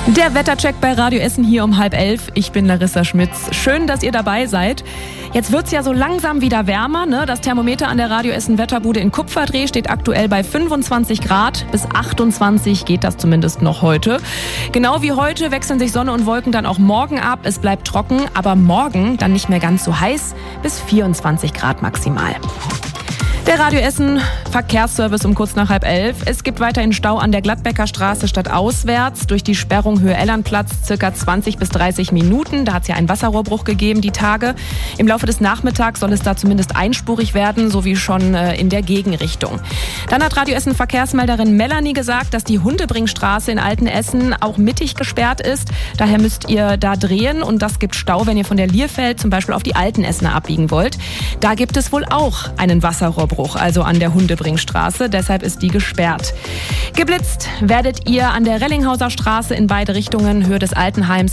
Der Wettercheck bei Radio Essen hier um 10:30. Ich bin Larissa Schmitz. Schön, dass ihr dabei seid. Jetzt wird's ja so langsam wieder wärmer, ne? Das Thermometer an der Radio Essen Wetterbude in Kupferdreh steht aktuell bei 25 Grad. Bis 28 geht das zumindest noch heute. Genau wie heute wechseln sich Sonne und Wolken dann auch morgen ab. Es bleibt trocken, aber morgen dann nicht mehr ganz so heiß. Bis 24 Grad maximal. Der Radio Essen Verkehrsservice um kurz nach 10:30. Es gibt weiterhin Stau an der Gladbecker Straße stadtauswärts. Durch die Sperrung Höhe Ellernplatz circa 20 bis 30 Minuten. Da hat es ja einen Wasserrohrbruch gegeben die Tage. Im Laufe des Nachmittags soll es da zumindest einspurig werden, so wie schon in der Gegenrichtung. Dann hat Radio Essen Verkehrsmelderin Melanie gesagt, dass die Hundebringstraße in Altenessen auch mittig gesperrt ist. Daher müsst ihr da drehen und das gibt Stau, wenn ihr von der Lierfeld zum Beispiel auf die Altenessener abbiegen wollt. Da gibt es wohl auch einen Wasserrohrbruch, also an der Hundebringstraße. Deshalb ist die gesperrt. Geblitzt werdet ihr an der Rellinghauser Straße in beide Richtungen, Höhe des Altenheims